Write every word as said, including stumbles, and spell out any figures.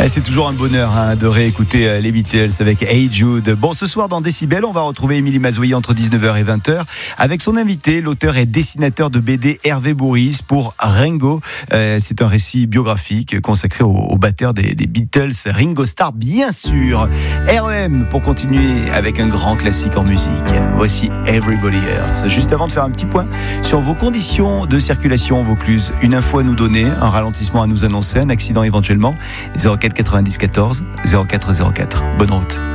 C'est toujours un bonheur hein, de réécouter les Beatles avec Hey Jude. Bon, ce soir dans Décibel, on va retrouver Émilie Mazoyer entre dix-neuf heures et vingt heures avec son invité, l'auteur et dessinateur de B D Hervé Bourris pour Ringo. Euh, c'est un récit biographique consacré au, au batteur des, des Beatles, Ringo Starr, bien sûr. R E M pour continuer avec un grand classique en musique. Voici Everybody Hurts. Juste avant de faire un petit point sur vos conditions de circulation en Vaucluse, une info à nous donner, un ralentissement à nous annoncer, un accident éventuellement. zéro quatre quatre-vingt-dix quatorze zéro quatre zéro quatre. Bonne route.